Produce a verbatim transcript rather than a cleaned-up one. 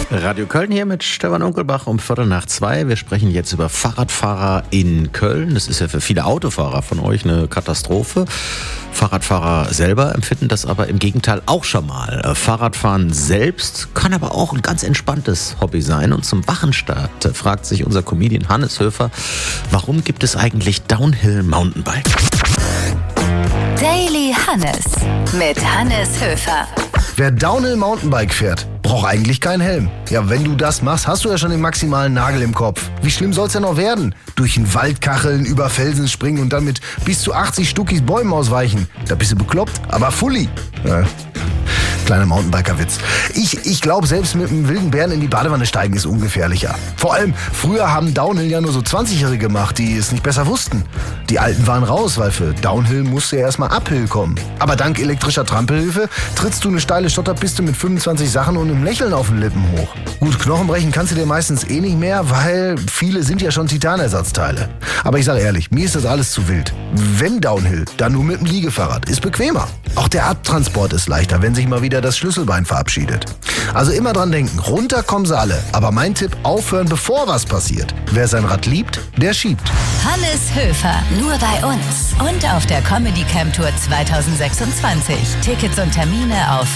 Radio Köln hier mit Stefan Unkelbach um Viertel nach zwei. Wir sprechen jetzt über Fahrradfahrer in Köln. Das ist ja für viele Autofahrer von euch eine Katastrophe. Fahrradfahrer selber empfinden das aber im Gegenteil auch schon mal. Fahrradfahren selbst kann aber auch ein ganz entspanntes Hobby sein. Und zum Wochenstart fragt sich unser Comedian Hannes Höfer, warum gibt es eigentlich Downhill Mountainbike? Daily Hannes mit Hannes Höfer. Wer Downhill Mountainbike fährt, braucht eigentlich keinen Helm. Ja, wenn du das machst, hast du ja schon den maximalen Nagel im Kopf. Wie schlimm soll's denn noch werden? Durch den Wald kacheln, über Felsen springen und dann mit bis zu achtzig Stuckis Bäumen ausweichen. Da bist du bekloppt, aber fully. Ja. Kleiner Mountainbiker-Witz. Ich, ich glaube, selbst mit einem wilden Bären in die Badewanne steigen ist ungefährlicher. Vor allem, früher haben Downhill ja nur so zwanzigjährige gemacht, die es nicht besser wussten. Die Alten waren raus, weil für Downhill musste ja erstmal Uphill kommen. Aber dank elektrischer Trampelhilfe trittst du eine steile Schotterpiste mit fünfundzwanzig Sachen und einem Lächeln auf den Lippen hoch. Gut, Knochenbrechen kannst du dir meistens eh nicht mehr, weil viele sind ja schon Titanersatzteile. Aber ich sage ehrlich, mir ist das alles zu wild. Wenn Downhill, dann nur mit dem Liegefahrrad. Ist bequemer. Auch der Abtransport ist leichter, wenn sich mal wieder das Schlüsselbein verabschiedet. Also immer dran denken, runter kommen sie alle. Aber mein Tipp, aufhören, bevor was passiert. Wer sein Rad liebt, der schiebt. Hannes Höfer, nur bei uns. Und auf der Comedy Camp Tour zwanzig sechsundzwanzig. Tickets und Termine auf